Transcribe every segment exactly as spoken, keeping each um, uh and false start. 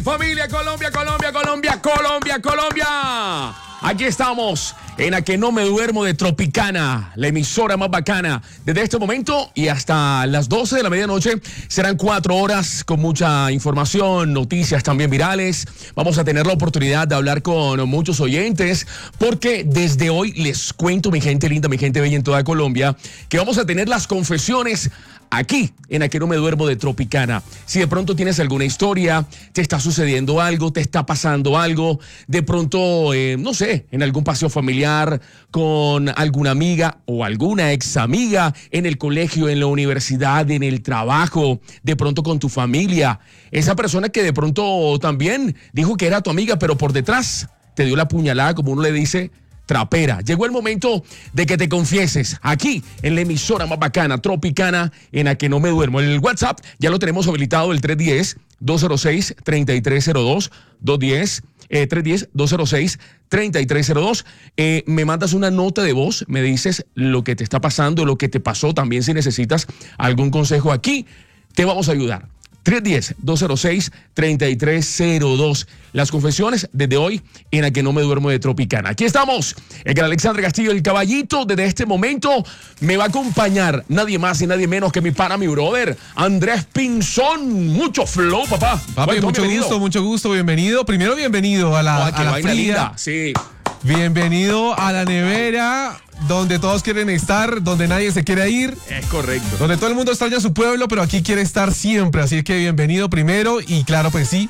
Familia Colombia, Colombia, Colombia, Colombia, Colombia. Aquí estamos en A Que No Me Duermo de Tropicana, la emisora más bacana. Desde este momento y hasta las doce de la medianoche serán cuatro horas con mucha información, noticias también virales. Vamos a tener la oportunidad de hablar con muchos oyentes porque desde hoy les cuento, mi gente linda, mi gente bella en toda Colombia, que vamos a tener las confesiones aquí, en A Que No Me Duermo de Tropicana. Si de pronto tienes alguna historia, te está sucediendo algo, te está pasando algo, de pronto, eh, no sé, en algún paseo familiar, con alguna amiga o alguna ex amiga, en el colegio, en la universidad, en el trabajo, de pronto con tu familia. Esa persona que de pronto también dijo que era tu amiga, pero por detrás te dio la puñalada, como uno le dice, trapera. Llegó el momento de que te confieses aquí en la emisora más bacana, Tropicana, en A Que No Me Duermo. El WhatsApp ya lo tenemos habilitado, el tres uno cero, dos cero seis, tres tres cero dos, dos uno cero, eh, tres uno cero, dos cero seis, tres tres cero dos. Eh, me mandas una nota de voz, me dices lo que te está pasando, lo que te pasó, también si necesitas algún consejo aquí, te vamos a ayudar. tres uno cero, dos cero seis, tres tres cero dos. Las confesiones desde hoy en A Que No Me Duermo de Tropicana. Aquí estamos, el gran Alexandre Castillo, el caballito. Desde este momento me va a acompañar nadie más y nadie menos que mi pana, mi brother, Andrés Pinzón. Mucho flow, papá. Papi, mucho bienvenido. gusto, mucho gusto, bienvenido. Primero, bienvenido a la, oh, a la fría. Linda. Sí. Bienvenido a la nevera, donde todos quieren estar, donde nadie se quiere ir. Es correcto. Donde todo el mundo extraña su pueblo, pero aquí quiere estar siempre. Así que bienvenido primero y claro, pues sí,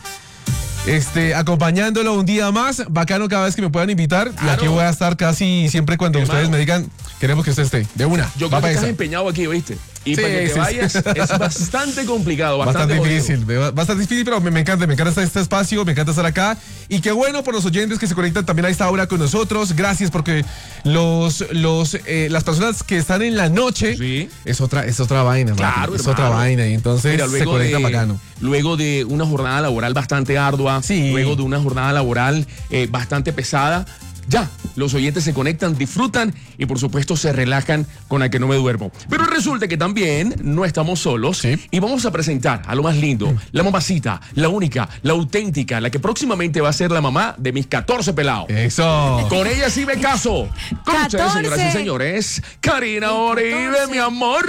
este, acompañándolo un día más. Bacano cada vez que me puedan invitar. Claro. Y aquí voy a estar casi siempre cuando ustedes hermano me digan, queremos que usted esté. De una. Yo creo que estás empeñado aquí, ¿oíste? Y sí, para que te sí, vayas sí. es bastante complicado, bastante, bastante difícil, bastante difícil, pero me, me encanta, me encanta este espacio, me encanta estar acá. Y qué bueno por los oyentes que se conectan también a esta hora con nosotros. Gracias porque los, los, eh, las personas que están en la noche sí. es otra, es otra vaina, claro, es otra vaina. Y entonces Mira, se conectan de, bacano. Luego de una jornada laboral bastante ardua, sí. luego de una jornada laboral eh, bastante pesada, ya, los oyentes se conectan, disfrutan y por supuesto se relajan con A Que No Me Duermo. Pero resulta que también no estamos solos sí. y vamos a presentar a lo más lindo, mm. la mamacita, la única, la auténtica, la que próximamente va a ser la mamá de mis catorce pelados. Eso. Con ella sí me caso. Con ustedes, señoras y señores, Karina Oribe, mi amor.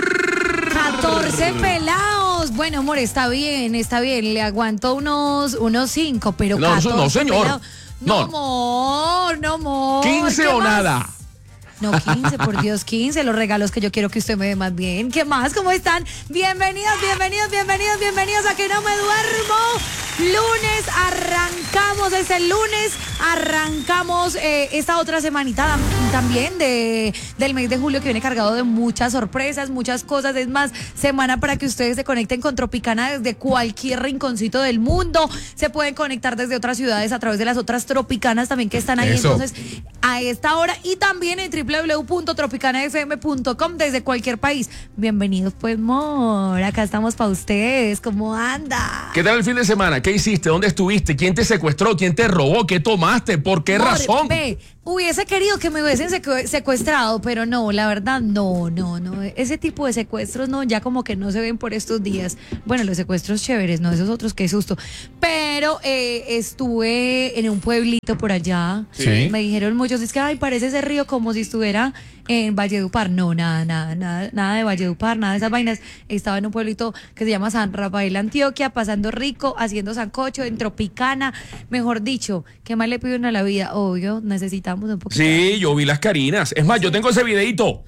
catorce pelados. Bueno, amor, está bien, está bien. Le aguanto unos, unos cinco, pero no, catorce no, señor. Pelados. No, amor, no, amor. quince o más? nada. No, quince, por Dios, quince, los regalos que yo quiero que usted me dé más bien. ¿Qué más? ¿Cómo están? Bienvenidos, bienvenidos, bienvenidos, bienvenidos a Que No Me Duermo. Lunes, arrancamos ese lunes, arrancamos eh, esta otra semanita también de, del mes de julio que viene cargado de muchas sorpresas, muchas cosas. Es más, semana para que ustedes se conecten con Tropicana desde cualquier rinconcito del mundo. Se pueden conectar desde otras ciudades a través de las otras Tropicanas también que están ahí. Eso. Entonces, a esta hora y también en doble u doble u doble u punto tropicana f m punto com desde cualquier país. Bienvenidos, pues, amor. Acá estamos para ustedes. ¿Cómo anda? ¿Qué tal el fin de semana? ¿Qué hiciste? ¿Dónde estuviste? ¿Quién te secuestró? ¿Quién te robó? ¿Qué tomaste? ¿Por qué Amor, razón? Ve, hubiese querido que me hubiesen secu- secuestrado, pero no, la verdad, no, no, no. Ese tipo de secuestros, no, ya como que no se ven por estos días. Bueno, los secuestros chéveres, no, esos otros, qué susto. Pero eh, estuve en un pueblito por allá. Sí. Me dijeron muchos, es que, ay, parece ese río como si estuviera en Valledupar. No, nada, nada, nada, nada de Valledupar, nada de esas vainas. Estaba en un pueblito que se llama San Rafael, Antioquia, pasando rico, haciendo sancocho, en Tropicana. Mejor dicho, ¿qué más le pido a la vida? Obvio, necesitamos un poquito. Sí, yo vi las Carinas. Es más, yo tengo ese videito.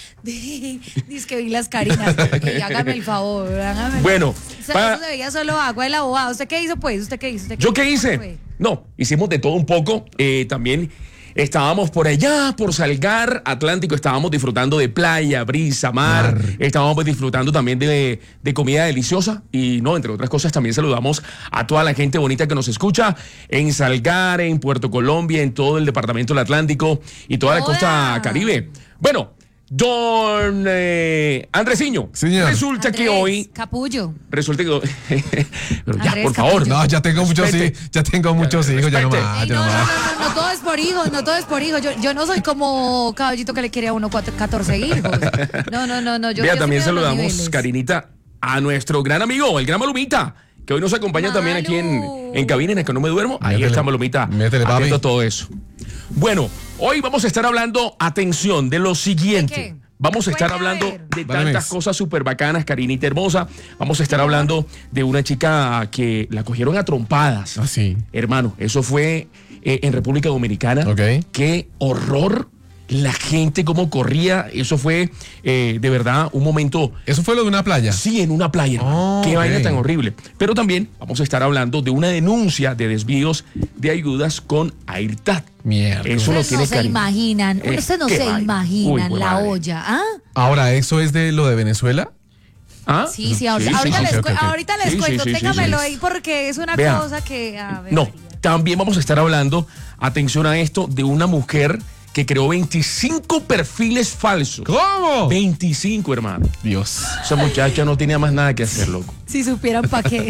Dice que vi las Carinas. Okay, hágame el favor, hágame el Bueno, favor. O sea, para... eso se veía solo agua de la bobada. ¿Usted qué hizo, pues? ¿Usted qué hizo? ¿Usted qué ¿Yo hizo? qué hice? Fue? No, hicimos de todo un poco. Eh, también estábamos por allá, por Salgar Atlántico. Estábamos disfrutando de playa, brisa, mar. mar. Estábamos disfrutando también de, de comida deliciosa. Y no, entre otras cosas, también saludamos a toda la gente bonita que nos escucha en Salgar, en Puerto Colombia, en todo el departamento del Atlántico y toda la Hola. costa Caribe. Bueno, don eh, Andresiño, Señor. resulta Andrés que hoy... Capullo. Resulta que... Pero ya, Andrés por favor. Capullo. No, ya tengo muchos Respete. hijos, ya tengo muchos hijos, ya no Respete. más, Ey, ya no, no no, más. no, no, no todo es por hijos, no todo es por hijos. Yo, yo no soy como Caballito que le quiere a uno cuatro, catorce hijos. No, no, no, no. Yo, Vea, yo también sí veo los saludamos, niveles. Karinita, a nuestro gran amigo, el gran Malumita, que hoy nos acompaña Malu. también aquí en, en cabina, en el que no me duermo. Ahí Métele. está Malomita, Métele, papi. atento a todo eso. Bueno, hoy vamos a estar hablando, atención, de lo siguiente. ¿De qué? Vamos a estar Cuenta, a hablando ver. de Dale, tantas Mex. cosas súper bacanas, Karinita hermosa. Vamos a estar hablando de una chica que la cogieron a trompadas. Ah, sí. Hermano, eso fue eh, en República Dominicana. Ok. Qué horror. La gente cómo corría. Eso fue eh, de verdad un momento. Eso fue lo de una playa. Sí, en una playa, hermano. Oh, Qué ok. vaina tan horrible. Pero también vamos a estar hablando de una denuncia de desvíos de ayudas con AirTag. Mierda. Eso lo Ustedes tiene no se Karin. imaginan, Eh, ustedes no qué se vaina. imaginan Uy, jue la madre. olla, ¿ah? Ahora, ¿eso es de lo de Venezuela? ¿Ah? Sí, sí, ahorita, sí, ahorita sí, les, sí, cu- ok, ok. ahorita les Sí, sí, cuento, sí, sí, téngamelo sí. ahí porque es una Vea. cosa que... a ver, No, María. también vamos a estar hablando, atención a esto, de una mujer que creó veinticinco perfiles falsos. ¿Cómo? veinticinco, hermano. Dios. Esa muchacha no tenía más nada que hacer, loco. Si supieran para qué.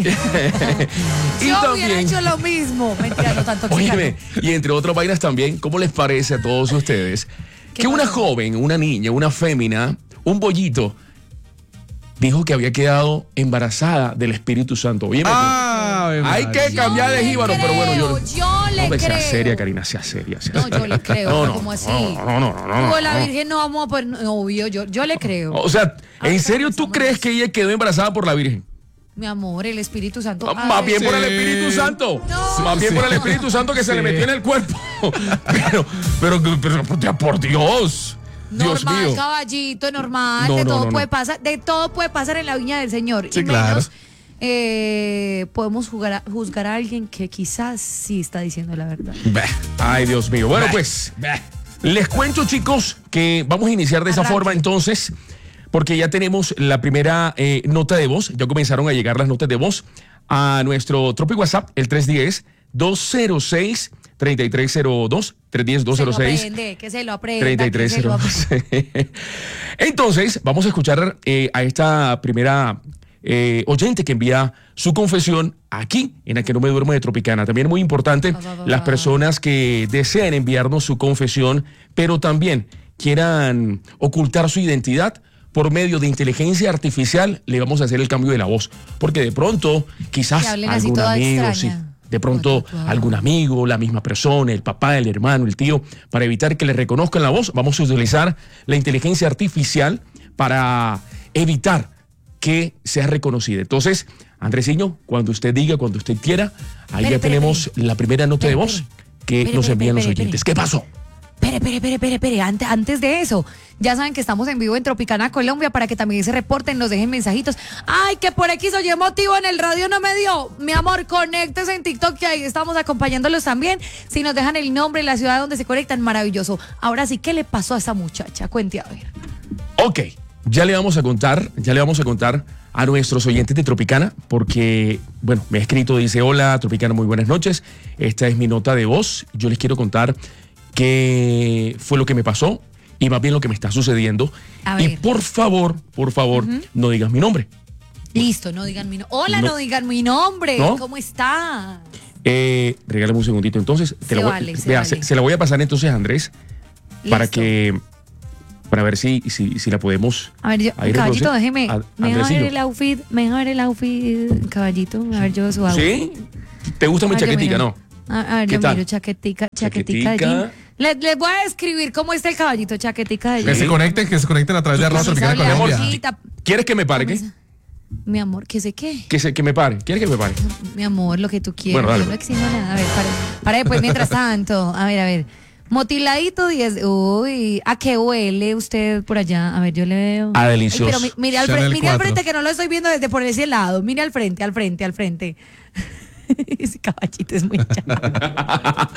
Y Yo hubiera también- hecho lo mismo. Mentira, no tanto. Óyeme, y entre otras vainas también, ¿cómo les parece a todos ustedes ¿Qué que una pasó? joven, una niña, una fémina, un bollito, dijo que había quedado embarazada del Espíritu Santo? Oye, Ah, hay que cambiar de jíbaro, pero bueno, yo... Yo le Hombre, sea creo. seria, Karina, sea seria. Sea No, seria. yo le creo, No, pero no, ¿cómo así? No, no, no, no, no, Digo, la no. Virgen no vamos a poner... no, obvio, yo, yo le creo. O sea, ¿en Ahorita serio tú pensamos crees eso. que ella quedó embarazada por la Virgen? Mi amor, el Espíritu Santo. Ah, Más Ay, bien por el Sí. Espíritu Santo. No. Más bien Sí. por el Espíritu Santo que se le Sí. metió en el cuerpo. Pero, pero, pero, pero, por Dios. Dios normal, mío. caballito, normal. No, de no, todo no, puede no. pasar. De todo puede pasar en la viña del Señor. Sí, y claro. menos eh, podemos jugar a- juzgar a alguien que quizás sí está diciendo la verdad. Bah. Ay, Dios mío. Bueno, pues, les cuento, chicos, que vamos a iniciar de esa Arranque. forma entonces, porque ya tenemos la primera eh, nota de voz. Ya comenzaron a llegar las notas de voz a nuestro Tropic WhatsApp, el tres uno cero, dos cero seis, tres tres cero dos, tres uno cero, dos cero seis. Se lo aprende, que se lo aprenda. treinta y que tres se lo cero aprenda. dos. Entonces, vamos a escuchar eh, a esta primera eh, oyente que envía su confesión aquí, en la que no me duermo de Tropicana. También muy importante, Va, va, va, las va. personas que desean enviarnos su confesión, pero también quieran ocultar su identidad. Por medio de inteligencia artificial le vamos a hacer el cambio de la voz, porque de pronto quizás Que hablen así algún toda amigo, extraña. sí, de pronto Wow, wow. algún amigo, la misma persona, el papá, el hermano, el tío, para evitar que le reconozcan la voz, vamos a utilizar la inteligencia artificial para evitar que sea reconocida. Entonces, Andresiño, cuando usted diga, cuando usted quiera, ahí Espere, ya espere, tenemos espere. la primera nota de Espere, voz espere. que Espere, nos espere, envían los espere, oyentes. espere. ¿Qué pasó? Espere, espere, espere, espere, espere. Antes, antes de eso, ya saben que estamos en vivo en Tropicana, Colombia, para que también se reporten, nos dejen mensajitos. Ay, que por X o Y motivo en el radio no me dio. Mi amor, conéctese en TikTok, que ahí estamos acompañándolos también. Si nos dejan el nombre y la ciudad donde se conectan, maravilloso. Ahora sí, ¿qué le pasó a esa muchacha? Cuente a ver. Ok, ya le vamos a contar, ya le vamos a contar a nuestros oyentes de Tropicana, porque, bueno, me ha escrito, dice, hola, Tropicana, muy buenas noches, esta es mi nota de voz, yo les quiero contar qué fue lo que me pasó y más bien lo que me está sucediendo. A Y ver. por favor, por favor, no digas mi nombre. Listo, no digan mi nombre. Hola, no, No. digan mi nombre. ¿No? ¿Cómo está? Eh, regálame un segundito, entonces, te Se la voy, vale, se vea, vale. se, se la voy a pasar entonces a Andrés, para Listo. que, para ver si, si, si la podemos... A ver, yo, ahí caballito, reproducir. déjeme. A- Me deja ver Andresillo. el outfit, me deja ver el outfit, caballito. A ver, yo su outfit. ¿Sí? ¿Te gusta mi A ver, yo chaquetica, miro. no? A, a ver, ¿Qué yo tal? miro chaquetica, chaquetica, Chaquetica. de jean. Les, les voy a describir cómo está el caballito, chaquetica de Que jean. se conecten, que se conecten a través de arroba Camisa Tropicana Colombia. blanquita, ¿Quieres que me pare? ¿Qué? camisa- Mi amor, ¿qué sé qué? Que, se, que me pare. ¿Quieres que me pare? Mi amor, lo que tú quieras. Bueno, dale, yo no pues. exijo nada. A ver, para, para después, mientras tanto. A ver, a ver. Motiladito diez. Uy, ¿a qué huele usted por allá? A ver, yo le veo. Ah, Ay, delicioso. pero mi- mire al, Chanel frente, mire al cuatro. frente, que no lo estoy viendo desde por ese lado. Mire al frente, al frente, al frente. Ese caballito es muy chavo.